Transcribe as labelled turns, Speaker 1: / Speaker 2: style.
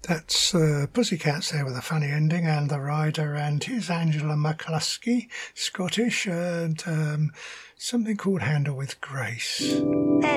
Speaker 1: That's Pussycats there with a funny ending, and the rider, and here's Angela McCluskey, Scottish, and something called Handle with Grace.